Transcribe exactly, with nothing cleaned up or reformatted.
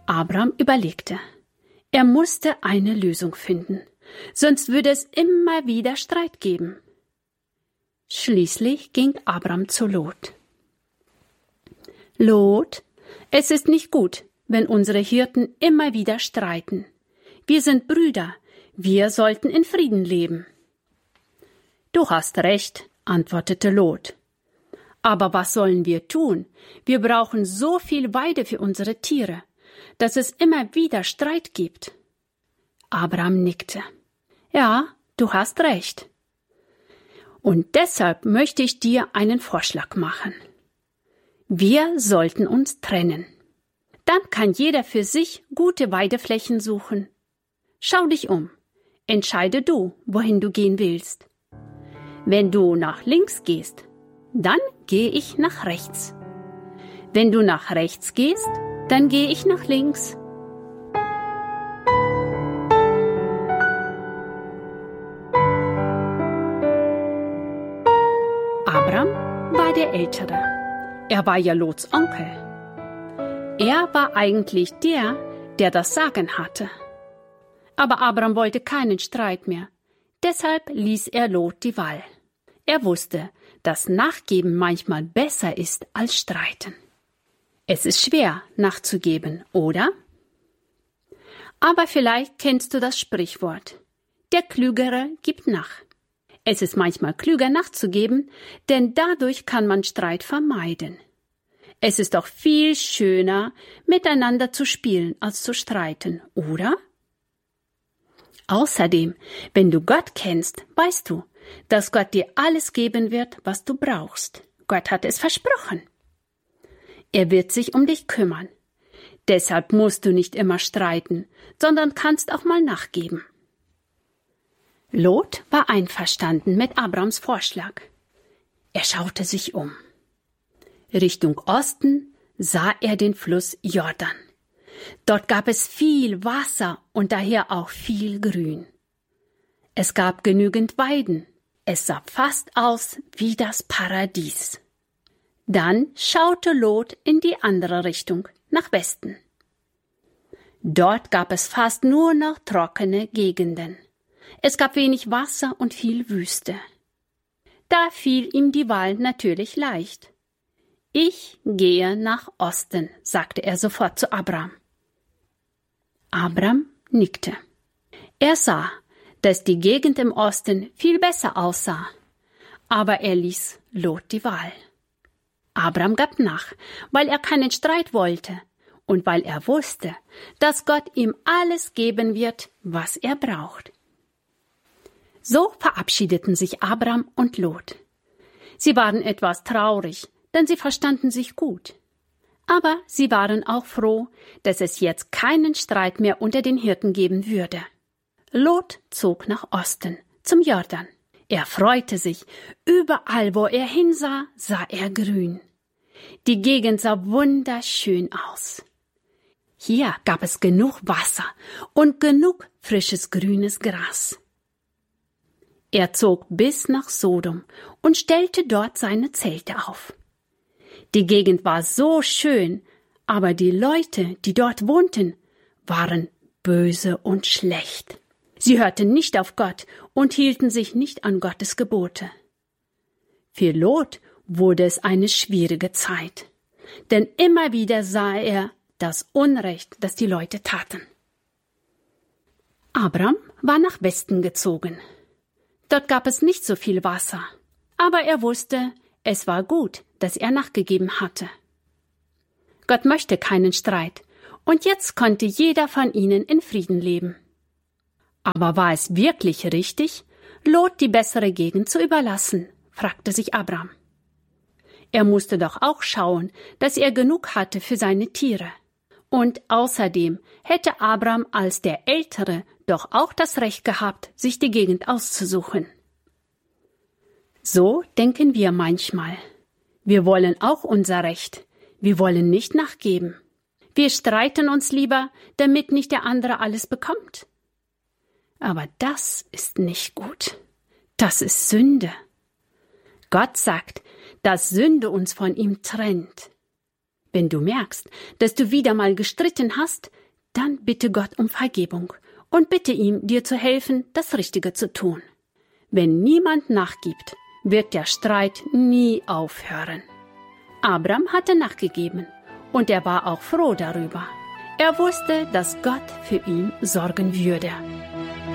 Abram überlegte. Er musste eine Lösung finden, sonst würde es immer wieder Streit geben. Schließlich ging Abram zu Lot. Lot, es ist nicht gut, wenn unsere Hirten immer wieder streiten. Wir sind Brüder, wir sollten in Frieden leben. Du hast recht, antwortete Lot. Aber was sollen wir tun? Wir brauchen so viel Weide für unsere Tiere, dass es immer wieder Streit gibt. Abram nickte. Ja, du hast recht. Und deshalb möchte ich dir einen Vorschlag machen. Wir sollten uns trennen. Dann kann jeder für sich gute Weideflächen suchen. Schau dich um. Entscheide du, wohin du gehen willst. Wenn du nach links gehst, dann gehe ich nach rechts. Wenn du nach rechts gehst, dann gehe ich nach links. Abram war der Ältere. Er war ja Lots Onkel. Er war eigentlich der, der das Sagen hatte. Aber Abram wollte keinen Streit mehr. Deshalb ließ er Lot die Wahl. Er wusste, dass Nachgeben manchmal besser ist als Streiten. Es ist schwer, nachzugeben, oder? Aber vielleicht kennst du das Sprichwort. Der Klügere gibt nach. Es ist manchmal klüger nachzugeben, denn dadurch kann man Streit vermeiden. Es ist doch viel schöner, miteinander zu spielen, als zu streiten, oder? Außerdem, wenn du Gott kennst, weißt du, dass Gott dir alles geben wird, was du brauchst. Gott hat es versprochen. Er wird sich um dich kümmern. Deshalb musst du nicht immer streiten, sondern kannst auch mal nachgeben. Lot war einverstanden mit Abrams Vorschlag. Er schaute sich um. Richtung Osten sah er den Fluss Jordan. Dort gab es viel Wasser und daher auch viel Grün. Es gab genügend Weiden. Es sah fast aus wie das Paradies. Dann schaute Lot in die andere Richtung, nach Westen. Dort gab es fast nur noch trockene Gegenden. Es gab wenig Wasser und viel Wüste. Da fiel ihm die Wahl natürlich leicht. Ich gehe nach Osten, sagte er sofort zu Abram. Abram nickte. Er sah, dass die Gegend im Osten viel besser aussah, aber er ließ Lot die Wahl. Abram gab nach, weil er keinen Streit wollte und weil er wusste, dass Gott ihm alles geben wird, was er braucht. So verabschiedeten sich Abram und Lot. Sie waren etwas traurig, denn sie verstanden sich gut. Aber sie waren auch froh, dass es jetzt keinen Streit mehr unter den Hirten geben würde. Lot zog nach Osten, zum Jordan. Er freute sich. Überall, wo er hinsah, sah er grün. Die Gegend sah wunderschön aus. Hier gab es genug Wasser und genug frisches grünes Gras. Er zog bis nach Sodom und stellte dort seine Zelte auf. Die Gegend war so schön, aber die Leute, die dort wohnten, waren böse und schlecht. Sie hörten nicht auf Gott und hielten sich nicht an Gottes Gebote. Für Lot wurde es eine schwierige Zeit, denn immer wieder sah er das Unrecht, das die Leute taten. Abram war nach Westen gezogen. Dort gab es nicht so viel Wasser, aber er wusste, es war gut, dass er nachgegeben hatte. Gott möchte keinen Streit, und jetzt konnte jeder von ihnen in Frieden leben. Aber war es wirklich richtig, Lot die bessere Gegend zu überlassen, fragte sich Abram. Er musste doch auch schauen, dass er genug hatte für seine Tiere. Und außerdem hätte Abram als der Ältere doch auch das Recht gehabt, sich die Gegend auszusuchen. So denken wir manchmal. Wir wollen auch unser Recht. Wir wollen nicht nachgeben. Wir streiten uns lieber, damit nicht der andere alles bekommt. Aber das ist nicht gut. Das ist Sünde. Gott sagt, dass Sünde uns von ihm trennt. Wenn du merkst, dass du wieder mal gestritten hast, dann bitte Gott um Vergebung und bitte ihm, dir zu helfen, das Richtige zu tun. Wenn niemand nachgibt, wird der Streit nie aufhören. Abram hatte nachgegeben und er war auch froh darüber. Er wusste, dass Gott für ihn sorgen würde.